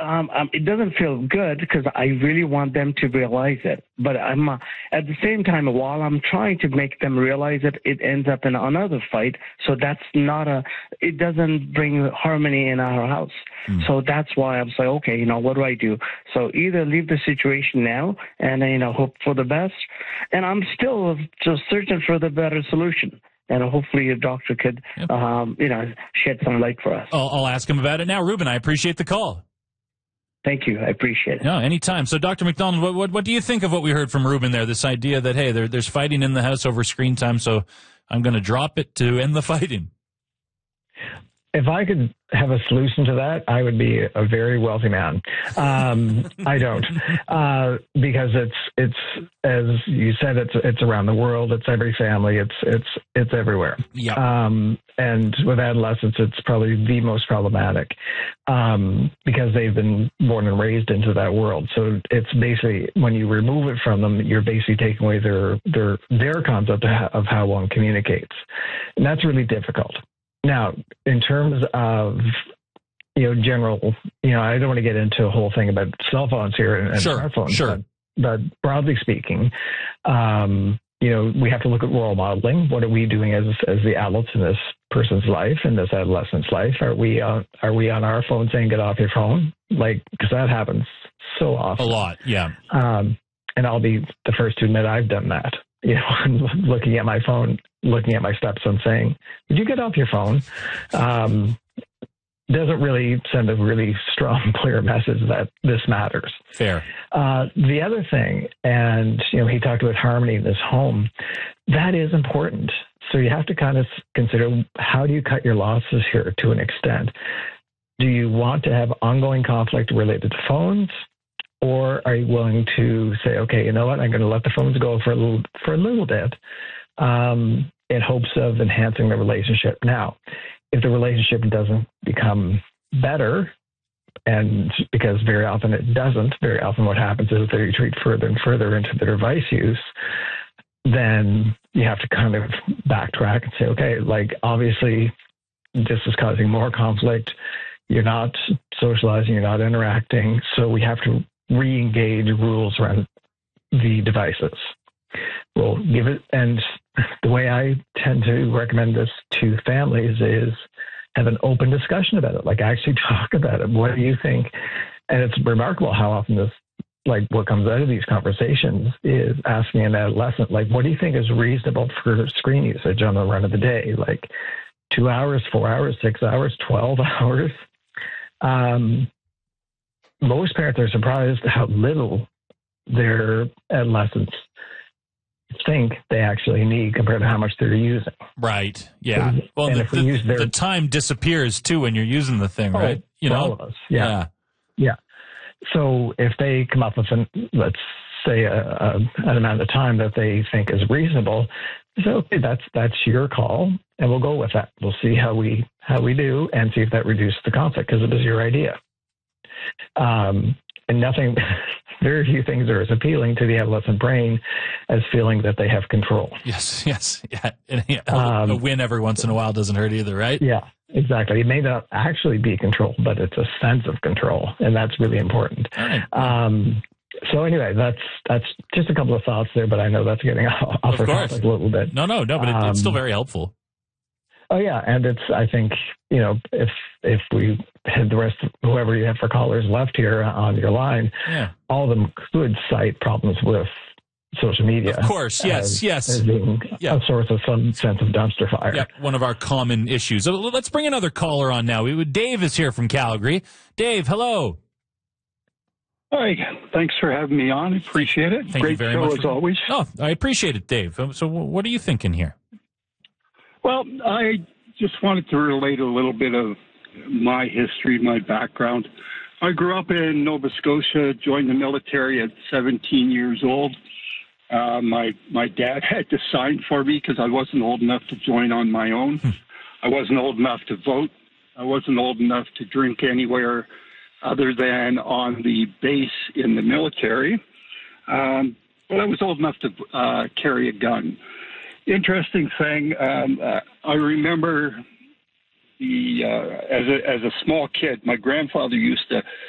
it doesn't feel good because I really want them to realize it. But I'm at the same time, while I'm trying to make them realize it, it ends up in another fight. So that's not it doesn't bring harmony in our house. So that's why I was like, okay, what do I do? So either leave the situation now and, hope for the best. And I'm still just searching for the better solution. And hopefully your doctor could, shed some light for us. I'll ask him about it now. Ruben, I appreciate the call. Thank you. I appreciate it. No, anytime. So, Dr. McDonald, what do you think of what we heard from Ruben there? This idea that, hey, there's fighting in the house over screen time, so I'm going to drop it to end the fighting. If I could have a solution to that, I would be a very wealthy man. I don't, because it's as you said, it's around the world. It's every family. It's everywhere. Yeah. And with adolescents, it's probably the most problematic because they've been born and raised into that world. So it's basically when you remove it from them, you're basically taking away their concept of how one communicates, and that's really difficult. Now, in terms of, general, I don't want to get into a whole thing about cell phones here and smartphones. Sure. But broadly speaking, we have to look at role modeling. What are we doing as the adults in this person's life, in this adolescent's life? Are we on our phone saying, get off your phone? Because that happens so often. A lot, yeah. And I'll be the first to admit I've done that. Looking at my phone, looking at my stepson saying, did you get off your phone? Doesn't really send a really strong, clear message that this matters. Fair. The other thing, and, he talked about harmony in this home, that is important. So you have to kind of consider, how do you cut your losses here to an extent? Do you want to have ongoing conflict related to phones? Or are you willing to say, okay, you know what, I'm going to let the phones go for a little bit in hopes of enhancing the relationship? Now, if the relationship doesn't become better, and because very often it doesn't, very often what happens is they retreat further and further into their device use, then you have to kind of backtrack and say, okay, obviously this is causing more conflict. You're not socializing, you're not interacting, so we have to re-engage rules around the devices. We'll give it, and the way I tend to recommend this to families is have an open discussion about it. Actually talk about it. What do you think? And it's remarkable how often this, what comes out of these conversations is asking an adolescent, what do you think is reasonable for screen usage on the run of the day? 2 hours, 4 hours, 6 hours, 12 hours. Most parents are surprised how little their adolescents think they actually need compared to how much they're using. Right. Yeah. Well, the time disappears too when you're using the thing, right? All of us. Yeah. So if they come up with let's say an amount of time that they think is reasonable, so okay, that's your call, and we'll go with that. We'll see how we do, and see if that reduces the conflict because it was your idea. And nothing, very few things are as appealing to the adolescent brain as feeling that they have control. Yes, yeah. And a win every once in a while doesn't hurt either, right? Yeah, exactly. It may not actually be control, but it's a sense of control, and that's really important. Right. So anyway, that's just a couple of thoughts there, but I know that's getting off the topic a little bit. No, but it's still very helpful. Oh yeah, and I think if we had the rest, whoever you have for callers left here on your line, all of them could cite problems with social media. Of course, yes. As being a source of some sense of dumpster fire. Yeah, one of our common issues. So let's bring another caller on now. Dave is here from Calgary. Dave, hello. Hi, thanks for having me on. Appreciate it. Thank Great you very show much as always. Oh, I appreciate it, Dave. So what are you thinking here? Well, I just wanted to relate a little bit of my history, my background. I grew up in Nova Scotia, joined the military at 17 years old. My dad had to sign for me because I wasn't old enough to join on my own. I wasn't old enough to vote. I wasn't old enough to drink anywhere other than on the base in the military. But I was old enough to carry a gun. Interesting thing, I remember as a small kid, my grandfather used to